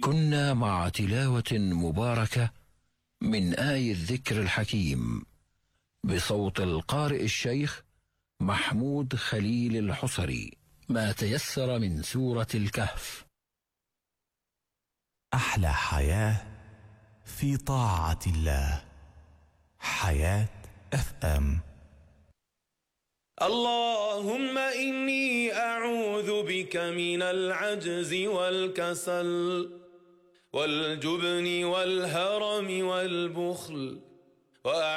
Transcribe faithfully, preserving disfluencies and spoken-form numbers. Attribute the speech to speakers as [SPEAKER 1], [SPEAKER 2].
[SPEAKER 1] كنا مع تلاوة مباركة من آي الذكر الحكيم بصوت القارئ الشيخ محمود خليل الحصري، ما تيسر من سورة الكهف.
[SPEAKER 2] أحلى حياة في طاعة الله. حياة اف ام.
[SPEAKER 3] اللهم إني أعوذ بك من العجز والكسل والجبن والهرم والبخل